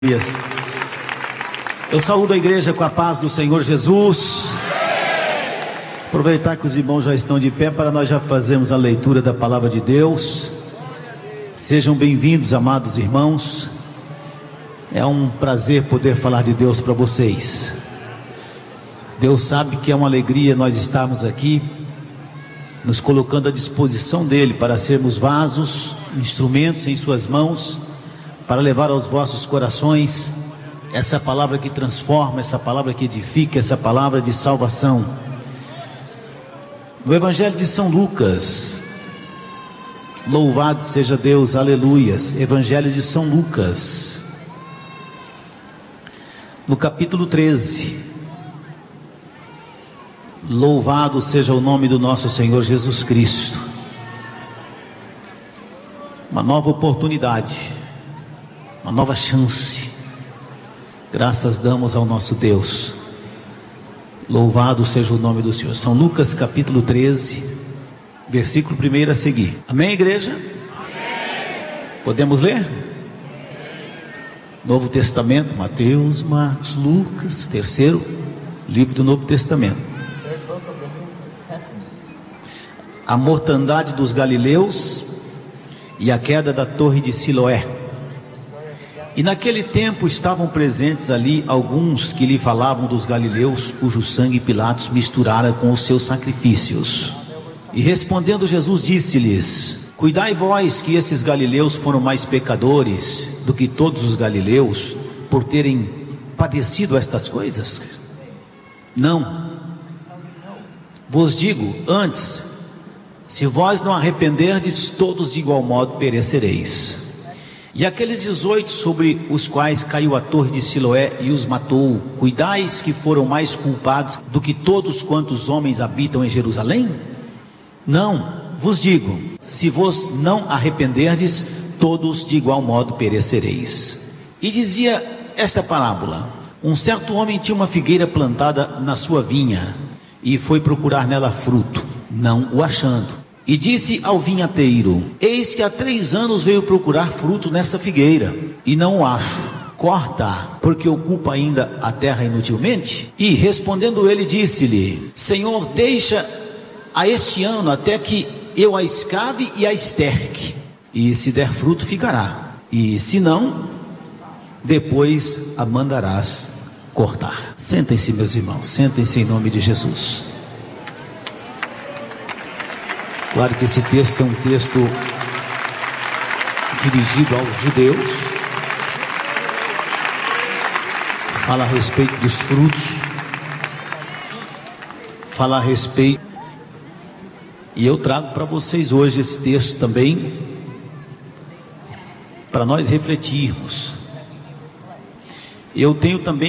Eu saúdo a igreja com a paz do Senhor Jesus. Aproveitar que os irmãos já estão de pé para nós já fazermos a leitura da palavra de Deus. Sejam bem-vindos, amados irmãos. É um prazer poder falar de Deus para vocês. Deus sabe que é uma alegria nós estarmos aqui, nos colocando à disposição dele para sermos vasos, instrumentos em suas mãos, para levar aos vossos corações essa palavra que transforma, essa palavra que edifica, essa palavra de salvação. No Evangelho de São Lucas, louvado seja Deus, aleluias. Evangelho de São Lucas, no capítulo 13. Louvado seja o nome do nosso Senhor Jesus Cristo. Uma nova oportunidade, uma nova chance. Graças damos ao nosso Deus. Louvado seja o nome do Senhor. São Lucas capítulo 13, versículo 1 a seguir. Amém, igreja? Amém. Podemos ler? Novo Testamento, Mateus, Marcos, Lucas, terceiro livro do Novo Testamento. A mortandade dos galileus e a queda da torre de Siloé. E naquele tempo estavam presentes ali alguns que lhe falavam dos galileus, cujo sangue Pilatos misturara com os seus sacrifícios. E respondendo Jesus disse-lhes: Cuidai vós que esses galileus foram mais pecadores do que todos os galileus, por terem padecido estas coisas? Não, vos digo, antes, se vós não arrependerdes, todos de igual modo perecereis. E aqueles 18 sobre os quais caiu a torre de Siloé e os matou, cuidais que foram mais culpados do que todos quantos homens habitam em Jerusalém? Não, vos digo, se vos não arrependerdes, todos de igual modo perecereis. E dizia esta parábola: um certo homem tinha uma figueira plantada na sua vinha, e foi procurar nela fruto, não o achando. E disse ao vinhateiro: Eis que há 3 anos veio procurar fruto nessa figueira, e não o acho. Corta, porque ocupa ainda a terra inutilmente? E respondendo ele, disse-lhe: Senhor, deixa a este ano até que eu a escave e a esterque, e se der fruto ficará, e se não, depois a mandarás cortar. Sentem-se, meus irmãos, sentem-se em nome de Jesus. Claro que esse texto é um texto dirigido aos judeus, fala a respeito dos frutos, fala a respeito, e eu trago para vocês hoje esse texto também, para nós refletirmos. Eu tenho também